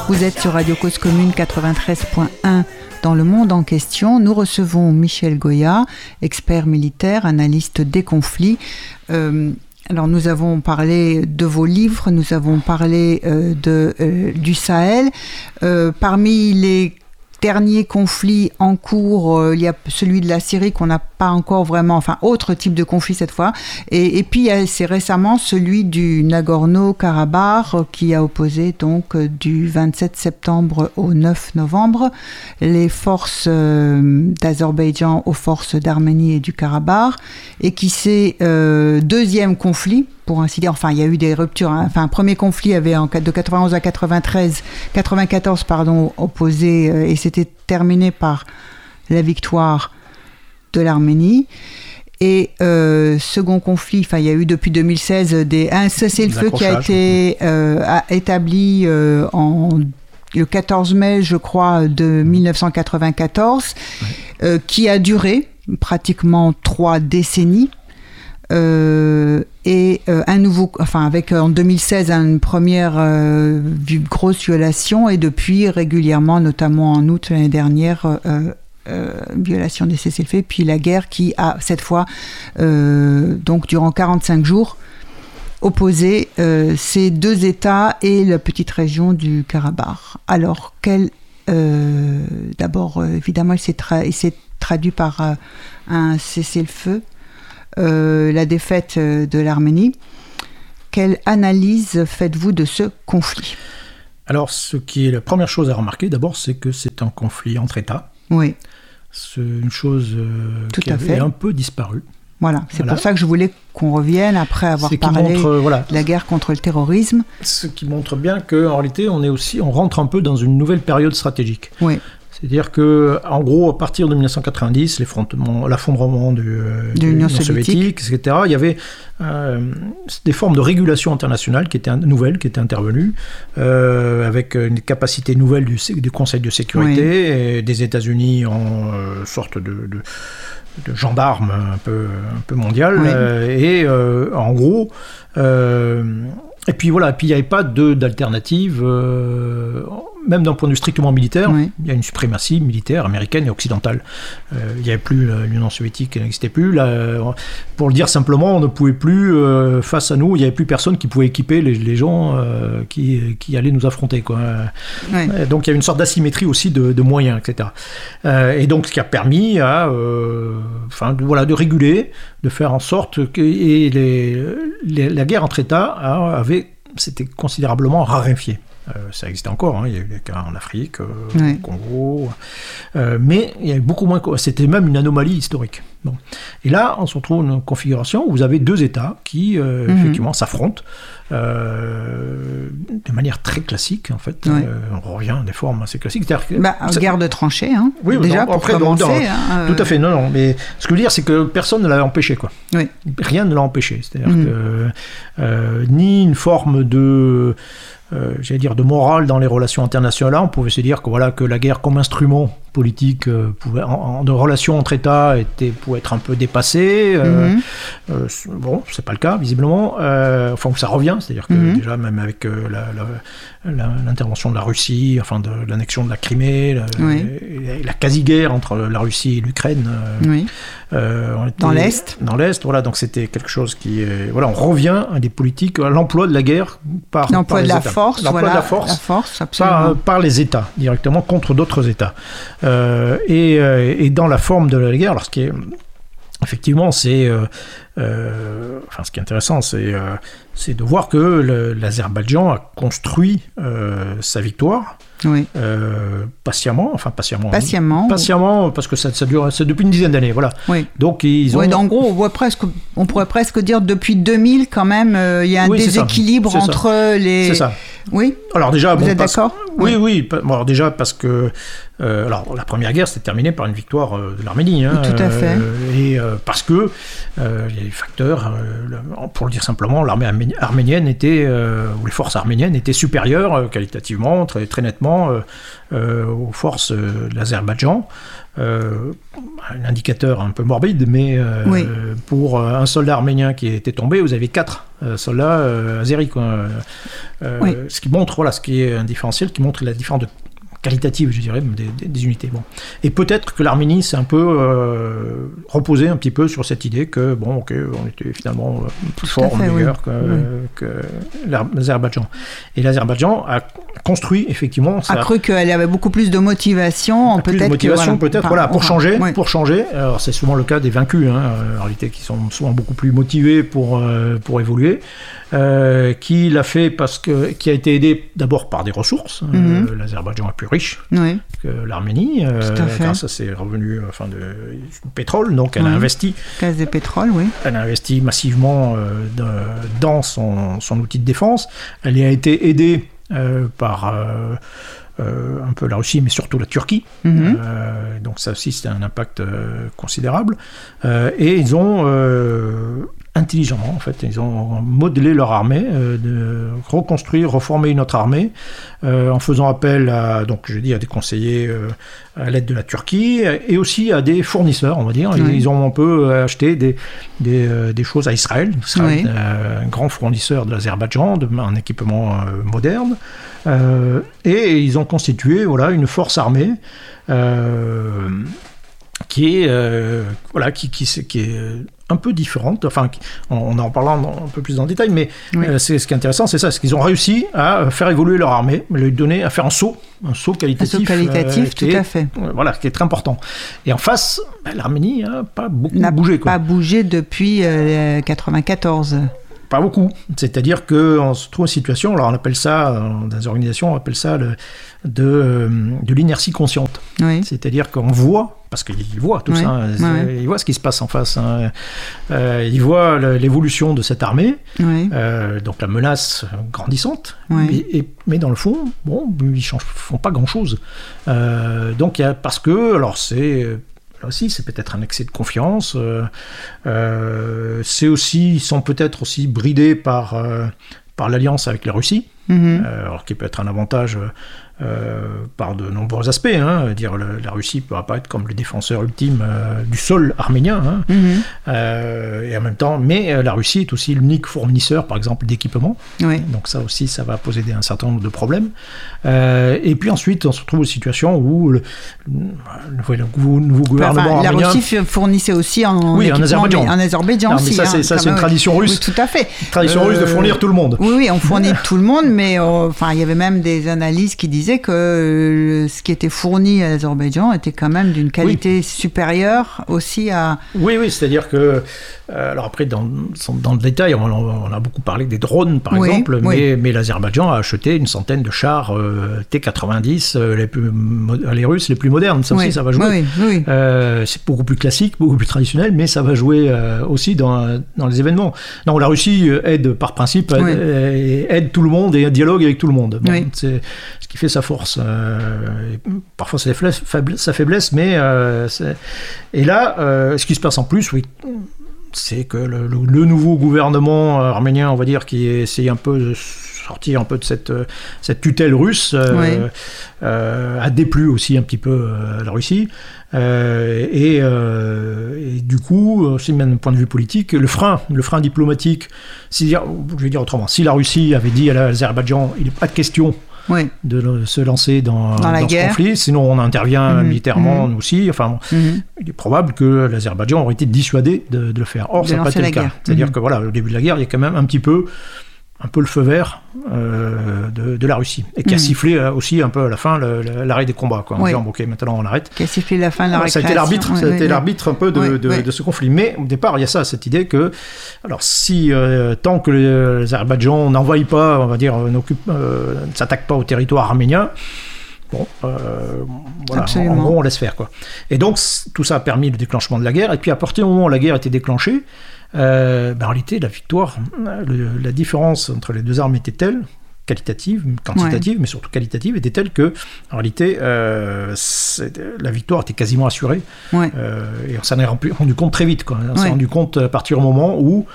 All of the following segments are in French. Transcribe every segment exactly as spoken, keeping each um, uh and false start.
Vous êtes sur Radio Cause Commune quatre-vingt-treize point un dans le monde en question. Nous recevons Michel Goya, expert militaire, analyste des conflits. Euh, alors nous avons parlé de vos livres, nous avons parlé euh, de, euh, du Sahel. Euh, parmi les derniers conflits en cours, euh, il y a celui de la Syrie qu'on n'a pas encore vraiment, enfin autre type de conflit cette fois, et, et puis c'est récemment celui du Nagorno-Karabakh euh, qui a opposé donc euh, du vingt-sept septembre au neuf novembre les forces euh, d'Azerbaïdjan aux forces d'Arménie et du Karabakh, et qui c'est euh, deuxième conflit pour ainsi dire. Enfin, il y a eu des ruptures. Hein. Enfin, un premier conflit avait en, de quatre-vingt-onze à quatre-vingt-treize, quatre-vingt-quatorze, pardon, opposé euh, et c'était terminé par la victoire de l'Arménie. Et euh, second conflit, enfin, il y a eu depuis deux mille seize des, un cessez-le-feu qui a été euh, a, établi euh, en le quatorze mai, je crois, de dix-neuf cent quatre-vingt-quatorze, ouais. euh, qui a duré pratiquement trois décennies. Euh, et euh, un nouveau, enfin avec en deux mille seize une première euh, grosse violation, et depuis régulièrement, notamment en août l'année dernière, euh, euh, violation des cessez-le-feu, puis la guerre qui a cette fois euh, donc durant quarante-cinq jours opposé euh, ces deux États et la petite région du Karabakh. Alors quel euh, d'abord euh, évidemment il s'est, tra- il s'est traduit par euh, un cessez-le-feu. Euh, la défaite de l'Arménie. Quelle analyse faites-vous de ce conflit ? Alors, ce qui est la première chose à remarquer, d'abord, c'est que c'est un conflit entre États. Oui. C'est une chose euh, Tout qui à avait fait. un peu disparu. Voilà, c'est voilà. pour ça que je voulais qu'on revienne après avoir c'est parlé montre, euh, voilà. de la guerre contre le terrorisme. Ce qui montre bien qu'en réalité, on est aussi, on rentre un peu dans une nouvelle période stratégique. Oui. C'est-à-dire que, en gros, à partir de dix-neuf cent quatre-vingt-dix, l'affondrement de, de l'Union soviétique, et cetera, il y avait euh, des formes de régulation internationale qui étaient nouvelles, qui étaient intervenues, euh, avec une capacité nouvelle du, du Conseil de sécurité, oui. Et des États-Unis en euh, sorte de, de, de gendarme un peu, un peu mondial, oui. euh, et euh, en gros. Euh, Et puis voilà, et puis il n'y avait pas de, d'alternative, euh, même d'un point de vue strictement militaire, oui. Il y a une suprématie militaire américaine et occidentale. Euh, il n'y avait plus l'Union soviétique, elle n'existait plus. Là, pour le dire simplement, on ne pouvait plus, euh, face à nous, il n'y avait plus personne qui pouvait équiper les, les gens euh, qui, qui allaient nous affronter, quoi. Oui. Donc il y avait une sorte d'asymétrie aussi de, de moyens, et cetera. Euh, et donc ce qui a permis à, euh, enfin, de, voilà, de réguler, de faire en sorte que et les, les, la guerre entre États avait c'était considérablement raréfié. Euh, ça existait encore, hein. Il y a eu des cas en Afrique, euh, oui. Au Congo, euh, mais il y avait beaucoup moins. C'était même une anomalie historique. Bon. Et là, on se retrouve dans une configuration où vous avez deux États qui, euh, mm-hmm. effectivement, s'affrontent euh, de manière très classique, en fait. Oui. Euh, on revient à des formes assez classiques. Que, bah, ça... Guerre de tranchées, hein. Oui, déjà, non, pour après, commencer. Non, non, hein, tout à fait, non, non. Mais ce que je veux dire, c'est que personne ne l'a empêché, quoi. Oui. Rien ne l'a empêché. C'est-à-dire mm. que euh, ni une forme de... Euh, j'allais dire de morale dans les relations internationales, on pouvait se dire que voilà que la guerre comme instrument politique euh, pouvait, en, en, de relations entre États était pouvait être un peu dépassée. Euh, mm-hmm. euh, bon, c'est pas le cas visiblement. Euh, enfin, ça revient, c'est-à-dire que mm-hmm. déjà même avec euh, la, la, la, l'intervention de la Russie, enfin de l'annexion de la Crimée, la, oui. la, la quasi-guerre entre la Russie et l'Ukraine. Euh, oui. euh, on était dans l'Est. Dans l'Est, voilà. Donc c'était quelque chose qui, euh, voilà, on revient à des politiques, à l'emploi de la guerre par, l'emploi par les de la États. force, l'emploi voilà, de la force, la force absolument. Par, par les États directement contre d'autres États. Euh, et, euh, et dans la forme de la guerre, alors ce qui est effectivement, c'est euh, euh, enfin ce qui est intéressant, c'est euh, c'est de voir que le, l'Azerbaïdjan a construit euh, sa victoire. Oui. Euh, patiemment, enfin patiemment, patiemment, patiemment, parce que ça, ça dure, c'est depuis une dizaine d'années, voilà. Oui. Donc ils ont. Oui, en gros, on voit presque, on pourrait presque dire depuis deux mille quand même, euh, il y a un oui, déséquilibre c'est entre ça. les. C'est ça. Oui. Alors déjà, vous bon, êtes parce... d'accord ? Oui, oui. oui. Bon, alors déjà parce que Euh, alors, la première guerre s'est terminée par une victoire euh, de l'Arménie. Hein, Tout à fait. Euh, et euh, parce que euh, il y a des facteurs, euh, le, pour le dire simplement, l'armée arménienne était, euh, ou les forces arméniennes étaient supérieures euh, qualitativement, très, très nettement, euh, euh, aux forces euh, de l'Azerbaïdjan. Euh, un indicateur un peu morbide, mais euh, oui. pour un soldat arménien qui était tombé, vous avez quatre euh, soldats euh, azéris. Quoi. Euh, oui. Ce qui montre, voilà, ce qui est un différentiel, qui montre la différence de qualitative, je dirais, des, des, des unités. Bon. Et peut-être que l'Arménie s'est un peu euh, reposée un petit peu sur cette idée que, bon, ok, on était finalement plus fort, fait, meilleur oui. que, oui. que l'Azerbaïdjan. Et l'Azerbaïdjan a construit, effectivement... A ça, cru qu'elle avait beaucoup plus de motivation, peut-être... Plus de motivation, que, peut-être, par, voilà, pour enfin, changer, oui. pour changer. Alors, c'est souvent le cas des vaincus, hein, en réalité, qui sont souvent beaucoup plus motivés pour, euh, pour évoluer. Euh, qui l'a fait parce que qui a été aidé d'abord par des ressources. Mm-hmm. Euh, L'Azerbaïdjan est plus riche oui. que l'Arménie, euh, grâce à ses revenus enfin, de, de pétrole. Donc elle oui. a investi. Gaz et pétrole, oui. Elle a investi massivement euh, de, dans son, son outil de défense. Elle a été aidée euh, par euh, euh, un peu la Russie, mais surtout la Turquie. Mm-hmm. Euh, donc ça aussi, c'est un impact euh, considérable. Euh, et ils ont euh, intelligemment, en fait, ils ont modelé leur armée, euh, de reconstruire, reformer une autre armée, euh, en faisant appel à, donc je dis, à des conseillers euh, à l'aide de la Turquie, et aussi à des fournisseurs, on va dire. Oui. Ils ont un peu acheté des, des, euh, des choses à Israël, Israël oui. euh, un grand fournisseur de l'Azerbaïdjan, de, un équipement euh, moderne, euh, et ils ont constitué, voilà, une force armée euh, qui est, euh, voilà, qui, qui, qui est un peu différente, enfin, on en parlera un peu plus dans le détail, mais oui. euh, c'est, ce qui est intéressant, c'est ça, c'est qu'ils ont réussi à faire évoluer leur armée, lui donner, à faire un saut, un saut qualitatif. Un saut qualitatif, euh, tout est, à fait. Euh, voilà, qui est très important. Et en face, ben, l'Arménie n'a pas beaucoup n'a bougé. Quoi. Pas bougé depuis euh, quatre-vingt-quatorze. Pas beaucoup. C'est-à-dire qu'on se trouve en situation, alors on appelle ça, dans les organisations, on appelle ça le, de, de l'inertie consciente. Oui. C'est-à-dire qu'on voit, parce qu'ils voient tout oui. ça, hein, oui. ils voient ce qui se passe en face. Hein. Euh, ils voient l'évolution de cette armée, oui. euh, donc la menace grandissante, oui. et, et, mais dans le fond, bon, ils ne font pas grand-chose. Euh, donc, y a, parce que, alors c'est... Là aussi, c'est peut-être un excès de confiance. Euh, euh, c'est aussi, ils sont peut-être aussi bridés par, euh, par l'alliance avec la Russie, mm-hmm. euh, alors qui peut être un avantage euh, par de nombreux aspects. Hein. Dire la, la Russie peut apparaître comme le défenseur ultime euh, du sol arménien, hein. mm-hmm. euh, et en même temps, mais euh, la Russie est aussi l'unique fournisseur, par exemple, d'équipements. Oui. Donc ça aussi, ça va poser des, un certain nombre de problèmes. Euh, et puis ensuite, on se retrouve une situation où le, le, le nouveau gouvernement enfin, arménien... La Russie fournissait aussi en, oui, en Azerbaïdjan. En Azerbaïdjan non, aussi. Mais ça, c'est, hein, ça, c'est une tradition russe. Oui, tout à fait. Une tradition euh, russe de fournir tout le monde. Oui, oui, on fournit tout le monde, mais euh, enfin, il y avait même des analyses qui disaient que euh, ce qui était fourni à l'Azerbaïdjan était quand même d'une qualité oui. supérieure aussi à... Oui, oui, c'est-à-dire que... Euh, alors après, dans, dans le détail, on, on a beaucoup parlé des drones, par oui, exemple, oui. Mais, mais l'Azerbaïdjan a acheté une centaine de chars euh, T quatre-vingt-dix, euh, les, plus, les Russes les plus modernes. Ça aussi, oui. ça va jouer. Oui, oui. Euh, c'est beaucoup plus classique, beaucoup plus traditionnel, mais ça va jouer euh, aussi dans, dans les événements. Non, la Russie aide par principe, oui. aide, aide tout le monde et dialogue avec tout le monde. Bon, oui. C'est ce qui fait sa force. Euh, parfois, c'est sa faiblesse, mais... Euh, c'est... Et là, euh, ce qui se passe en plus, oui... c'est que le, le, le nouveau gouvernement arménien, on va dire, qui essaye un peu de sortir un peu de cette, cette tutelle russe, euh, oui. euh, a déplu aussi un petit peu à la Russie. Euh, et, euh, et du coup, aussi même d'un point de vue politique, le frein, le frein diplomatique, si, je vais dire autrement, si la Russie avait dit à l'Azerbaïdjan, il n'est pas de question oui. de se lancer dans, dans, dans ce conflit, sinon on intervient mmh, militairement mmh. aussi. Enfin, mmh. il est probable que l'Azerbaïdjan aurait été dissuadé de, de le faire. Or, de ça n'a pas été le cas. Guerre. C'est-à-dire mmh. que voilà, au début de la guerre, il y a quand même un petit peu, un peu le feu vert euh, de, de la Russie, et qui mmh. a sifflé aussi un peu à la fin le, le, l'arrêt des combats, quoi, en oui. disant ok, maintenant on arrête. Qui a sifflé la fin de la récréation. Ça a été l'arbitre, oui, ça a été oui, l'arbitre un peu de, oui, de, oui. de ce conflit. Mais au départ, il y a ça, cette idée que, alors si euh, tant que l'Azerbaïdjan n'envahit pas, on va dire, n'occupe, euh, ne s'attaque pas au territoire arménien. Bon, euh, voilà, en, en gros, on laisse faire, quoi. Et donc, tout ça a permis le déclenchement de la guerre. Et puis, à partir du moment où la guerre était déclenchée, euh, ben, en réalité, la victoire, le, la différence entre les deux armes était telle qualitative, quantitative, ouais. mais surtout qualitative, était telle que, en réalité, euh, la victoire était quasiment assurée. Ouais. Euh, et on s'en est rendu compte très vite, quoi. On ouais. s'est rendu compte à partir du moment où,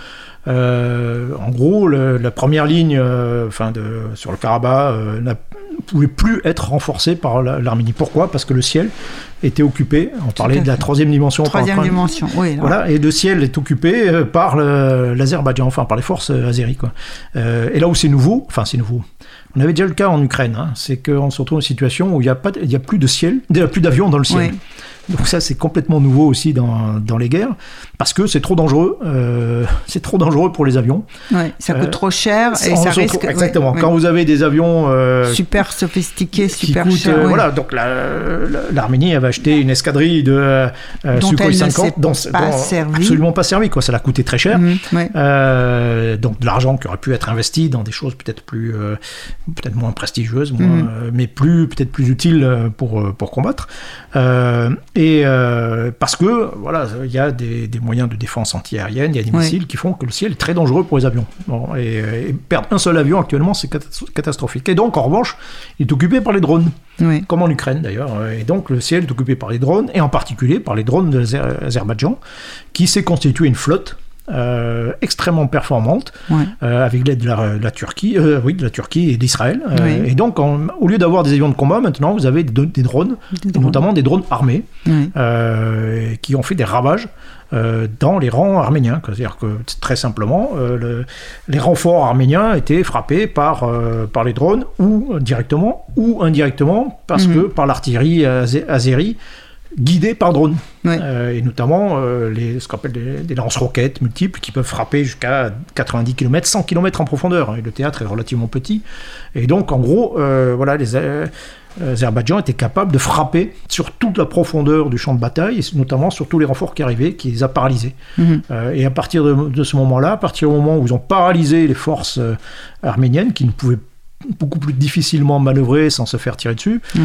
euh, en gros, le, la première ligne, euh, enfin, de, sur le Karabakh, euh, n'a pouvait plus être renforcée par l'Arménie. Pourquoi ? Parce que le ciel était occupé. On parlait de la troisième dimension. Troisième par, dimension, oui. Là. Voilà, et le ciel est occupé par le, l'Azerbaïdjan, enfin par les forces azéries, quoi. Euh, et là où c'est nouveau, enfin c'est nouveau. On avait déjà le cas en Ukraine, hein, c'est qu'on se retrouve dans une situation où il n'y a, pas, il y a plus de ciel, il n'y a plus d'avions dans le ciel. Oui. Donc ça, c'est complètement nouveau aussi dans, dans les guerres, parce que c'est trop dangereux, euh, c'est trop dangereux pour les avions. Ouais, ça coûte euh, trop cher et ça risque... Trop, exactement, ouais, quand ouais. vous avez des avions... Euh, super sophistiqués, super coûtent, chers. Euh, ouais. Voilà, donc la, la, l'Arménie avait acheté une escadrille de euh, Sukhoi cinquante, dont, pas dont servi. absolument pas servi, quoi. Ça l'a coûté très cher. Mmh, ouais. euh, donc de l'argent qui aurait pu être investi dans des choses peut-être plus, euh, peut-être moins prestigieuses, moins, mmh. euh, mais plus peut-être plus utiles pour pour combattre. Euh, et euh, parce que voilà, il y a des, des moyens de défense anti-aérienne, il y a des ouais. missiles qui font que le ciel est très dangereux pour les avions. Bon, et, et perdre un seul avion actuellement, c'est catastrophique. Et donc, en revanche, il est occupé par les drones, oui. comme en Ukraine d'ailleurs. Et donc, le ciel est occupé par les drones, et en particulier par les drones de l'Azerbaïdjan, qui s'est constitué une flotte Euh, extrêmement performante, ouais. euh, avec l'aide de la, de la Turquie, euh, oui, de la Turquie et d'Israël. Euh, oui. Et donc, en, au lieu d'avoir des avions de combat, maintenant, vous avez des, des drones, des drones. notamment des drones armés, oui. euh, qui ont fait des ravages euh, dans les rangs arméniens. C'est-à-dire que, très simplement, euh, le, les renforts arméniens étaient frappés par, euh, par les drones, ou directement, ou indirectement, parce mm-hmm. que par l'artillerie azé- azérie, guidés par drone, ouais. euh, et notamment euh, les, ce qu'on appelle des, des lance-roquettes multiples qui peuvent frapper jusqu'à quatre-vingt-dix kilomètres, cent kilomètres en profondeur. Et le théâtre est relativement petit. Et donc, en gros, euh, voilà, les euh, Azerbaïdjan étaient capables de frapper sur toute la profondeur du champ de bataille, et notamment sur tous les renforts qui arrivaient, qui les a paralysés. Mm-hmm. Euh, et à partir de, de ce moment-là, à partir du moment où ils ont paralysé les forces euh, arméniennes, qui ne pouvaient beaucoup plus difficilement manœuvrer sans se faire tirer dessus. Mm.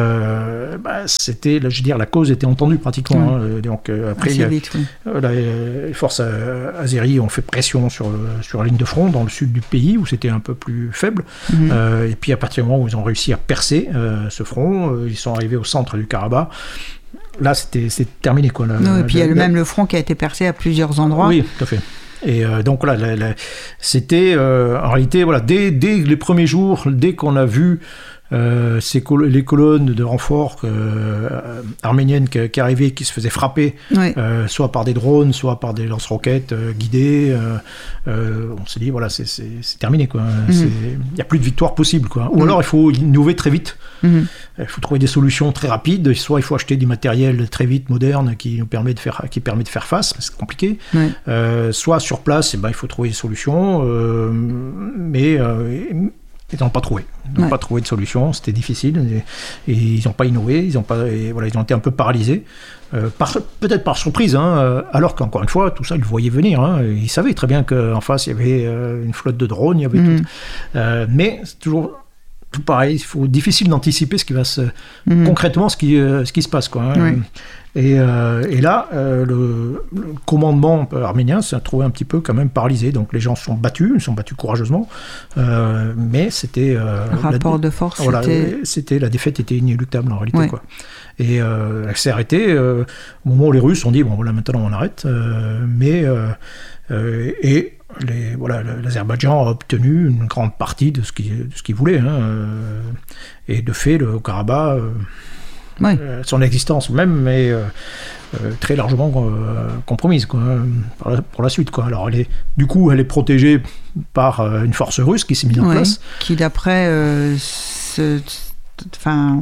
Euh, bah, c'était, je veux dire, la cause était entendue pratiquement. Mm. Hein. Donc euh, après, il y a, vite, oui. euh, la, les forces euh, azéries ont fait pression sur sur la ligne de front dans le sud du pays où c'était un peu plus faible. Mm. Euh, et puis à partir du moment où ils ont réussi à percer euh, ce front, euh, ils sont arrivés au centre du Karabakh. Là, c'était c'est terminé, quoi. La, non, et puis il y a la, même le front qui a été percé à plusieurs endroits. Oui, tout à fait. Et euh, donc voilà, la, la, c'était euh, en réalité, voilà, dès, dès les premiers jours, dès qu'on a vu euh, ces col- les colonnes de renforts euh, arméniennes qui, qui arrivaient, qui se faisaient frapper, oui. euh, soit par des drones, soit par des lance-roquettes euh, guidés, euh, euh, on s'est dit, voilà, c'est, c'est, c'est terminé, quoi. Mm-hmm. Il n'y a plus de victoire possible, quoi. Ou mm-hmm. alors il faut innover très vite. Mm-hmm. Il faut trouver des solutions très rapides. Soit il faut acheter du matériel très vite, moderne, qui nous permet de faire, qui permet de faire face, c'est compliqué. Oui. Euh, soit sur place, eh ben, il faut trouver des solutions, euh, mais euh, ils n'ont pas trouvé. Ils n'ont ouais. pas trouvé de solution, c'était difficile, et, et ils n'ont pas innové, ils ont, pas, et voilà, ils ont été un peu paralysés, euh, par, peut-être par surprise, hein, alors qu'encore une fois, tout ça, ils le voyaient venir. Hein, ils savaient très bien qu'en face, il y avait euh, une flotte de drones, il y avait mmh. tout. Euh, mais c'est toujours... tout pareil, il faut difficile d'anticiper ce qui va se mmh. concrètement ce qui euh, ce qui se passe, quoi. Hein. Oui. Et, euh, et là, euh, le, le commandement arménien s'est trouvé un petit peu quand même paralysé. Donc les gens se sont battus, ils se sont battus courageusement, euh, mais c'était euh, un rapport la, de force. Voilà, c'était... c'était la défaite était inéluctable en réalité, ouais. quoi. Et euh, elle s'est arrêtée euh, au moment où les Russes ont dit bon voilà, maintenant on arrête, euh, mais euh, euh, et Les, voilà, l'Azerbaïdjan a obtenu une grande partie de ce qu'il, de ce qu'il voulait, hein, euh, et de fait le Karabakh, euh, oui. euh, son existence même, mais euh, euh, très largement euh, compromise, quoi, pour, la, pour la suite, quoi. Alors elle est, du coup, elle est protégée par euh, une force russe qui s'est mise en oui, place, qui d'après euh, ce Enfin,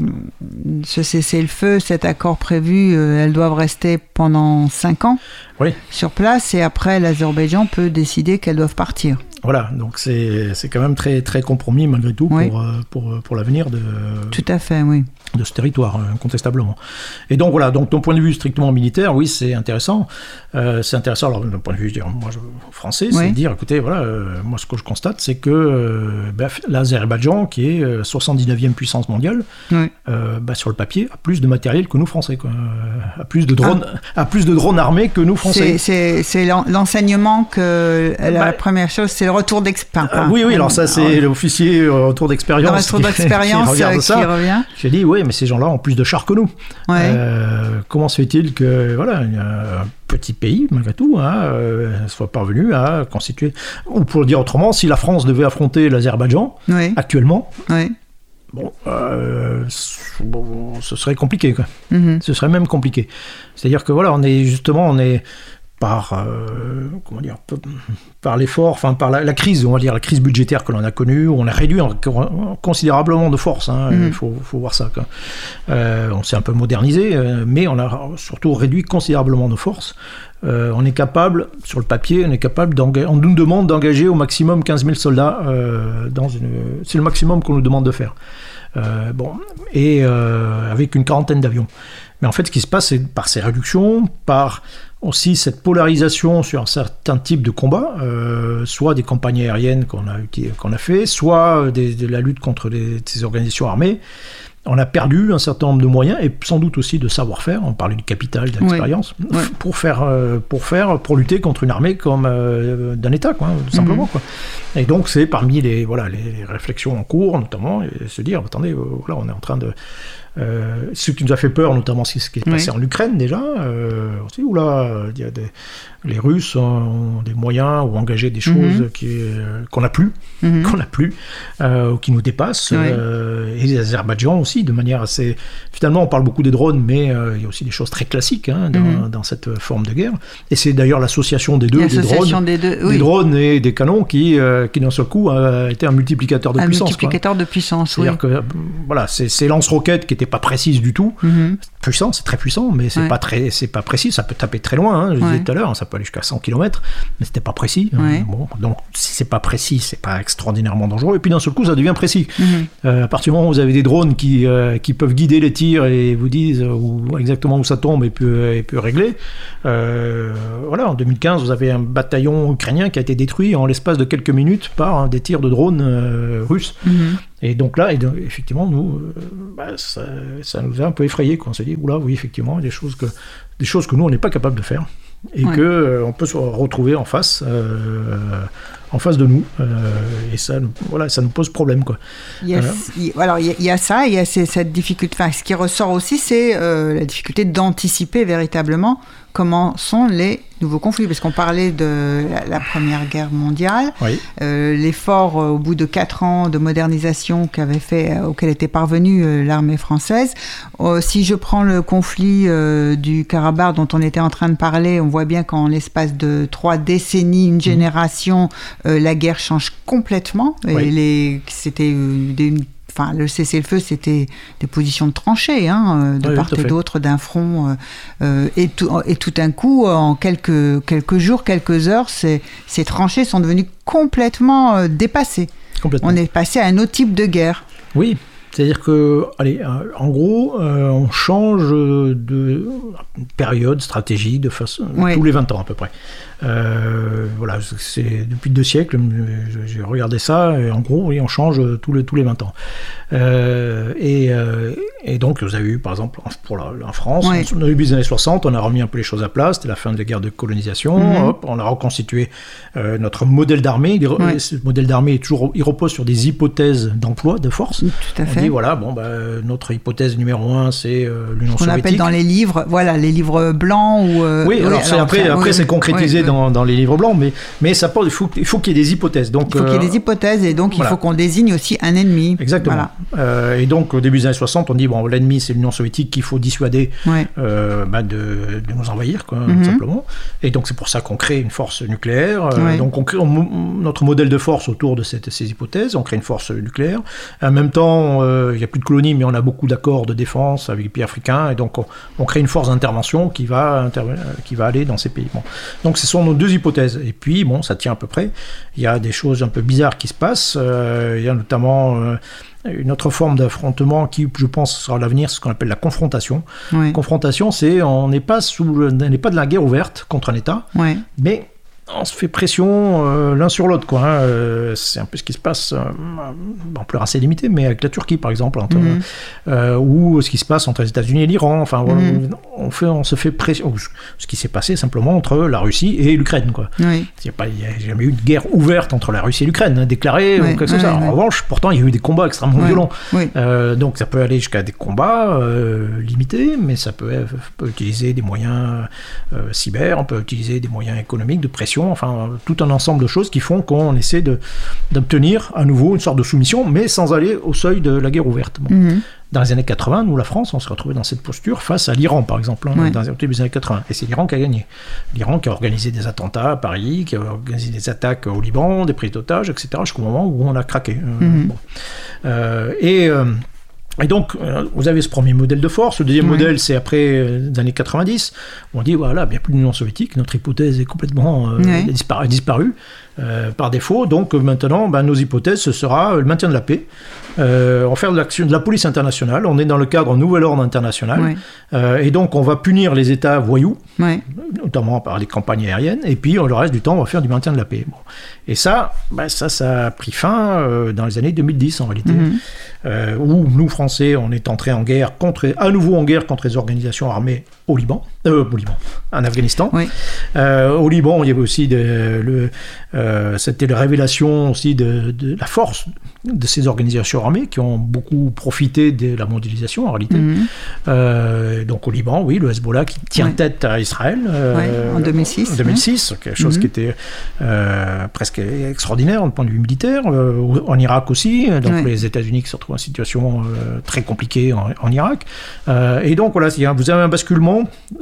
ce cessez-le-feu, cet accord prévu, euh, elles doivent rester pendant cinq ans oui. sur place, et après l'Azerbaïdjan peut décider qu'elles doivent partir. Voilà, donc c'est, c'est quand même très, très compromis malgré tout oui. pour, pour, pour l'avenir de... Tout à fait, oui. de ce territoire, incontestablement. Et donc voilà, donc d'un point de vue strictement militaire, oui, c'est intéressant. Euh, c'est intéressant, alors d'un point de vue, je dirais, moi, je, français, c'est oui. de dire, écoutez, voilà, euh, moi, ce que je constate, c'est que euh, bah, l'Azerbaïdjan, qui est euh, soixante-dix-neuvième puissance mondiale, oui. euh, bah, sur le papier, a plus de matériel que nous, Français, quoi. A plus de drones, ah. a plus de drones armés que nous, Français. C'est, c'est, c'est l'enseignement que la bah, première chose, c'est le retour d'expérience. Euh, oui, oui, alors ça, c'est ah, l'officier euh, retour d'expérience. Le retour d'expérience qui, qui, qui revient. J'ai dit, oui, mais ces gens-là ont plus de chars que nous. Ouais. Euh, comment se fait-il que, voilà, un petit pays, malgré tout, hein, euh, soit parvenu à constituer... Ou pour le dire autrement, si la France devait affronter l'Azerbaïdjan, oui. actuellement, oui. Bon, euh, bon, ce serait compliqué, quoi. Mm-hmm. Ce serait même compliqué. C'est-à-dire que, voilà, on est justement, on est... par euh, comment dire par l'effort, enfin par la, la crise, on va dire la crise budgétaire que l'on a connue, on a réduit en, en, considérablement de force. Hein, mmh. Il faut, faut voir ça. Quoi. Euh, on s'est un peu modernisé, euh, mais on a surtout réduit considérablement nos forces. Euh, on est capable, sur le papier, on est capable d'engager. On nous demande d'engager au maximum quinze mille soldats. Euh, dans une, c'est le maximum qu'on nous demande de faire. Euh, bon, et euh, avec une quarantaine d'avions. Mais en fait, ce qui se passe, c'est par ces réductions, par aussi cette polarisation sur un certain type de combat, euh, soit des campagnes aériennes qu'on a, qu'on a fait, soit des, de la lutte contre les, ces organisations armées. On a perdu un certain nombre de moyens et sans doute aussi de savoir-faire. On parlait du capital, de l'expérience, oui. Oui. pour faire, pour faire, pour lutter contre une armée comme euh, d'un État, quoi, tout simplement. Mm-hmm. Quoi. Et donc c'est parmi les, voilà, les réflexions en cours, notamment, et se dire, attendez, voilà, on est en train de Euh, ce qui nous a fait peur, notamment ce qui est passé oui. en Ukraine déjà, euh, on s'est dit, oula, il y a des, les Russes ont des moyens ou engagé des choses mm-hmm. qui, euh, qu'on n'a plus, mm-hmm. qu'on n'a plus, euh, ou qui nous dépassent, oui. euh, et les Azerbaïdjan aussi, de manière assez... Finalement, on parle beaucoup des drones, mais euh, il y a aussi des choses très classiques hein, dans, mm-hmm. dans cette forme de guerre. Et c'est d'ailleurs l'association des deux, l'association des, drones, des, deux oui. des drones et des canons, qui, euh, qui d'un seul coup, a été un multiplicateur de un puissance. Un multiplicateur quoi. de puissance, C'est-à-dire oui. que, voilà, c'est, c'est lance-roquettes qui étaient pas précise du tout, mm-hmm. puissant, c'est très puissant, mais c'est ouais. pas très, c'est pas précis, ça peut taper très loin, hein, je ouais. disais tout à l'heure, ça peut aller jusqu'à cent kilomètres, mais c'était pas précis. Ouais. Bon, donc si c'est pas précis, c'est pas extraordinairement dangereux, et puis d'un seul coup ça devient précis. Mm-hmm. Euh, à partir du moment où vous avez des drones qui, euh, qui peuvent guider les tirs et vous disent euh, où, exactement où ça tombe et peut, et peut régler, euh, voilà, en deux mille quinze vous avez un bataillon ukrainien qui a été détruit en l'espace de quelques minutes par hein, des tirs de drones euh, russes. Mm-hmm. Et donc là, et donc, effectivement, nous, euh, bah, ça, ça nous a un peu effrayés. On s'est dit, oula, oui, effectivement, il y a des choses que, des choses que nous, on n'est pas capable de faire. Et ouais. qu'on euh, peut se retrouver en face, euh, en face de nous. Euh, et ça, voilà, ça nous pose problème, quoi. Il y a, il, alors, il y, a, il y a ça, il y a ces, cette difficulté. Enfin, ce qui ressort aussi, c'est euh, la difficulté d'anticiper véritablement comment sont les nouveaux conflits, parce qu'on parlait de la, la Première Guerre mondiale, oui. euh, l'effort euh, au bout de quatre ans de modernisation qu'avait fait, euh, auquel était parvenue euh, l'armée française. Euh, si je prends le conflit euh, du Karabakh dont on était en train de parler, on voit bien qu'en l'espace de trois décennies, une génération, euh, la guerre change complètement. Oui. Et les, c'était euh, des, une Enfin, le cessez-le-feu, c'était des positions de tranchées, hein, de oui, part et d'autre d'un front. Euh, et, tout, et tout d'un coup, en quelques, quelques jours, quelques heures, ces, ces tranchées sont devenues complètement euh, dépassées. Complètement. On est passé à un autre type de guerre. Oui, c'est-à-dire que, allez, en gros, euh, on change de période stratégique de façon, oui. tous les vingt ans à peu près. Euh, voilà, c'est depuis deux siècles, j'ai regardé ça, et en gros, oui, on change tous les, tous les vingt ans. Euh, et, euh, et donc, vous avez eu, par exemple, pour la, en France, oui. au début des années soixante, on a remis un peu les choses à place, c'était la fin de la guerre de colonisation, mm-hmm. hop, on a reconstitué euh, notre modèle d'armée. Oui. Ce modèle d'armée, est toujours, il repose sur des hypothèses d'emploi, de force. Tout à on fait. dit, voilà, bon, bah, notre hypothèse numéro un, c'est euh, l'Union Ce qu'on soviétique. appelle dans les livres, voilà, les livres blancs. Ou, euh, oui, alors, oui, c'est, alors après, ça, après oui, c'est concrétisé oui, Dans, dans les livres blancs, mais, mais ça, il, faut, il faut qu'il y ait des hypothèses. Donc, il faut qu'il y ait des hypothèses, et donc voilà. il faut qu'on désigne aussi un ennemi. Exactement. Voilà. Euh, et donc, au début des années soixante, on dit, bon, l'ennemi, c'est l'Union soviétique qu'il faut dissuader ouais. euh, bah, de, de nous envahir, quoi, mm-hmm. tout simplement. Et donc, c'est pour ça qu'on crée une force nucléaire. Euh, ouais. Donc, on crée on, notre modèle de force autour de cette, ces hypothèses. On crée une force nucléaire. En même temps, euh, il n'y a plus de colonies, mais on a beaucoup d'accords de défense avec les pays africains. Et donc, on, on crée une force d'intervention qui va, inter- qui va aller dans ces pays. Bon. Donc, ce sont nos deux hypothèses. Et puis, bon, ça tient à peu près. Il y a des choses un peu bizarres qui se passent. Euh, il y a notamment... Euh, une autre forme d'affrontement qui, je pense, sera à l'avenir, c'est ce qu'on appelle la confrontation. Oui. Confrontation, c'est on n'est pas sous, on n'est pas de la guerre ouverte contre un État, oui. mais on se fait pression euh, l'un sur l'autre, quoi. Hein. Euh, c'est un peu ce qui se passe, euh, en plus assez limité, mais avec la Turquie, par exemple, entre, mm-hmm. euh, ou ce qui se passe entre les États-Unis et l'Iran. Enfin, voilà, mm-hmm. on, fait, on se fait pression. Ce qui s'est passé simplement entre la Russie et l'Ukraine, quoi. Oui. Il n'y a, a jamais eu de guerre ouverte entre la Russie et l'Ukraine, hein, déclarée, oui. ou quelque chose. Oui, en oui. revanche, pourtant, il y a eu des combats extrêmement oui. violents. Oui. Euh, donc, ça peut aller jusqu'à des combats euh, limités, mais ça peut, peut utiliser des moyens euh, cyber, on peut utiliser des moyens économiques de pression. Enfin, tout un ensemble de choses qui font qu'on essaie de, d'obtenir à nouveau une sorte de soumission, mais sans aller au seuil de la guerre ouverte. Bon. Mm-hmm. Dans les années quatre-vingts, nous, la France, on s'est retrouvé dans cette posture face à l'Iran, par exemple, hein, oui. dans les début des années quatre-vingts. Et c'est l'Iran qui a gagné. L'Iran qui a organisé des attentats à Paris, qui a organisé des attaques au Liban, des prises d'otages, et cetera, jusqu'au moment où on a craqué. Mm-hmm. Bon. Euh, et... Euh, Et donc, vous avez ce premier modèle de force. Le deuxième oui. modèle, c'est après euh, les années quatre-vingt-dix, où on dit, voilà, il n'y a plus d'Union soviétique, notre hypothèse est complètement euh, oui. disparu, disparue euh, par défaut. Donc maintenant, ben, nos hypothèses, ce sera le maintien de la paix. Euh, on va faire de, l'action, de la police internationale. On est dans le cadre d'un nouvel ordre international. Oui. Euh, et donc, on va punir les États voyous, oui. notamment par les campagnes aériennes. Et puis, le reste du temps, on va faire du maintien de la paix. Bon. Et ça, ben, ça, ça a pris fin euh, dans les années deux mille dix, en réalité. Mm-hmm. Euh, où nous, Français, on est entrés en guerre, contre, à nouveau en guerre contre les organisations armées au Liban, euh, au Liban, en Afghanistan. Oui. Euh, au Liban, il y avait aussi de, le, euh, c'était la révélation aussi de, de la force de ces organisations armées qui ont beaucoup profité de la mondialisation en réalité. Mm-hmm. Euh, donc au Liban, oui, le Hezbollah qui tient oui. tête à Israël euh, oui, en deux mille six. En deux mille six, oui. quelque chose mm-hmm. qui était euh, presque extraordinaire du point de vue militaire. Euh, en Irak aussi, donc oui. les États-Unis qui se retrouvent en situation euh, très compliquée en, en Irak. Euh, et donc voilà, vous avez un basculement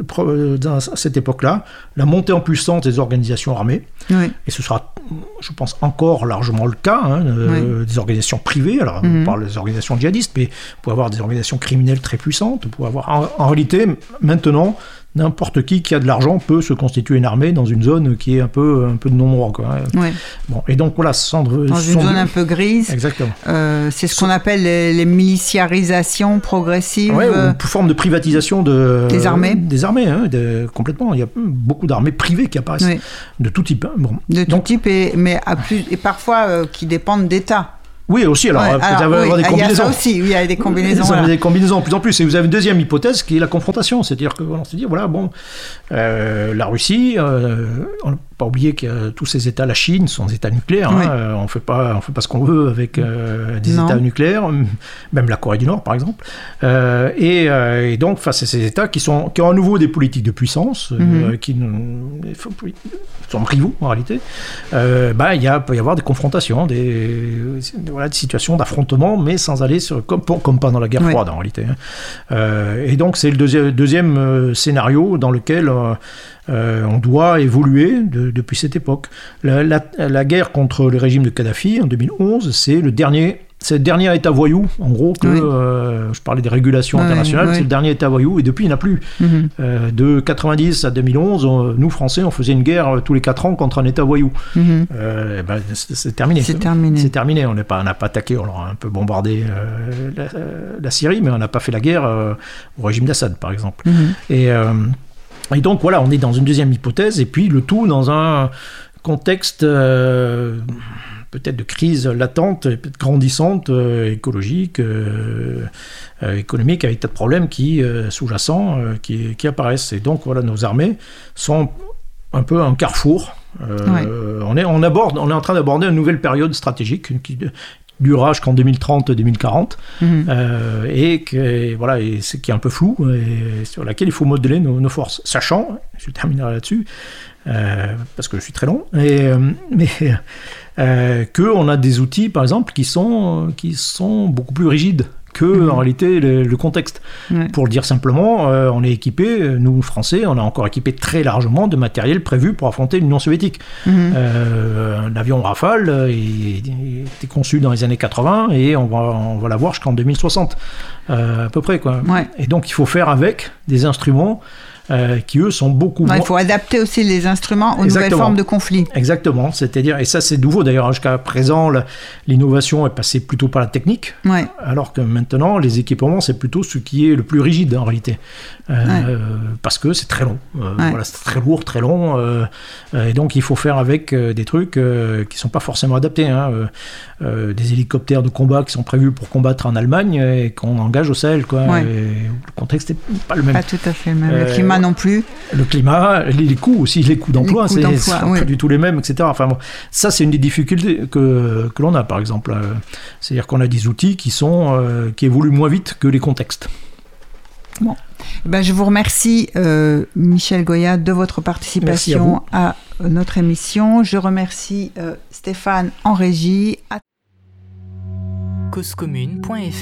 dans cette époque-là, la montée en puissance des organisations armées, oui. et ce sera, je pense, encore largement le cas, hein, euh, oui. des organisations privées, alors mm-hmm. on parle des organisations djihadistes, mais on peut avoir des organisations criminelles très puissantes, on peut avoir, en, en réalité, maintenant, n'importe qui qui a de l'argent peut se constituer une armée dans une zone qui est un peu, un peu de non-droit. Quoi. Ouais. Bon, et donc voilà, sans, dans sans une zone un peu grise. Exactement. Euh, c'est ce qu'on appelle les, les miliciarisations progressives. Oui, ou une forme de privatisation de, des armées. Des armées, hein, de, complètement. Il y a beaucoup d'armées privées qui apparaissent, oui. de tout type. Hein. Bon. De tout donc, type, et, mais à plus, et parfois euh, qui dépendent d'États. Oui, aussi, alors, ouais, alors vous avez oui, des combinaisons. Il y a ça aussi, oui, il y a des combinaisons. Vous voilà. avez des combinaisons de plus en plus. Et vous avez une deuxième hypothèse qui est la confrontation. C'est-à-dire qu'on se dit, voilà, bon, euh, la Russie, euh, on n'a pas oublié que tous ces États, la Chine, sont des États nucléaires. Ouais. Hein, on ne fait pas ce qu'on veut avec euh, des non. États nucléaires, même la Corée du Nord, par exemple. Euh, et, euh, et donc, face à ces États qui, sont, qui ont à nouveau des politiques de puissance, mm-hmm. euh, qui sont rivaux, en réalité, euh, bah, il peut y avoir des confrontations, des, voilà, des situations d'affrontement, mais sans aller sur, comme, comme pendant la guerre ouais. froide, en réalité. Hein. Euh, et donc, c'est le deuxième, deuxième euh, scénario dans lequel euh, euh, on doit évoluer de, depuis cette époque. La, la, la guerre contre le régime de Kadhafi, en deux mille onze, c'est le dernier... C'est le dernier État voyou, en gros, que oui. euh, je parlais des régulations oui, internationales, oui. c'est le dernier État voyou, et depuis, il n'y en a plus. Mm-hmm. Euh, de quatre-vingt-dix à deux mille onze, on, nous, Français, on faisait une guerre tous les quatre ans contre un État voyou. Mm-hmm. Euh, ben, c'est, c'est terminé. C'est terminé. C'est terminé. On n'a pas, pas attaqué, on a un peu bombardé euh, la, la Syrie, mais on n'a pas fait la guerre euh, au régime d'Assad, par exemple. Mm-hmm. Et, euh, et donc, voilà, on est dans une deuxième hypothèse, et puis le tout dans un contexte... Euh, peut-être de crise latente, peut-être grandissante, euh, écologique, euh, euh, économique, avec tas de problèmes qui, euh, sous-jacents euh, qui, qui apparaissent. Et donc, voilà, nos armées sont un peu un carrefour. Euh, ouais. on, est, on, aborde, on est en train d'aborder une nouvelle période stratégique qui durera jusqu'en deux mille trente deux mille quarante, mmh. euh, et, que, voilà, et c'est, qui est un peu flou, et sur laquelle il faut modeler nos, nos forces. Sachant, je terminerai là-dessus, euh, parce que je suis très long, et, euh, mais... Euh, qu'on a des outils, par exemple, qui sont, qui sont beaucoup plus rigides que, mmh. en réalité, le, le contexte. Ouais. Pour le dire simplement, euh, on est équipé, nous, Français, on a encore équipé très largement de matériel prévu pour affronter l'Union soviétique. Mmh. Euh, un avion Rafale, il, il était conçu dans les années quatre-vingts, et on va, on va l'avoir jusqu'en deux mille soixante, euh, à peu près, quoi. Ouais. Et donc, il faut faire avec des instruments euh, qui eux sont beaucoup non, moins... Il faut adapter aussi les instruments aux Exactement. Nouvelles formes de conflit. Exactement, c'est-à-dire, et ça c'est nouveau d'ailleurs, jusqu'à présent la, l'innovation est passée plutôt par la technique, ouais. alors que maintenant les équipements c'est plutôt ce qui est le plus rigide en réalité, euh, ouais. parce que c'est très long, euh, ouais. voilà, c'est très lourd, très long, euh, et donc il faut faire avec euh, des trucs euh, qui ne sont pas forcément adaptés, hein, euh, euh, des hélicoptères de combat qui sont prévus pour combattre en Allemagne et qu'on engage au Sahel, quoi. Ouais. Et le contexte n'est pas le même. Pas tout à fait le même. Euh, le climat non plus. Le climat, les, les coûts aussi, les coûts d'emploi, les coûts c'est, c'est oui. pas du tout les mêmes, et cetera. Enfin bon, ça c'est une des difficultés que, que l'on a, par exemple. Euh, c'est-à-dire qu'on a des outils qui sont euh, qui évoluent moins vite que les contextes. Bon. Ben, je vous remercie, euh, Michel Goya, de votre participation à, à notre émission. Je remercie euh, Stéphane en régie. À... cause commune point f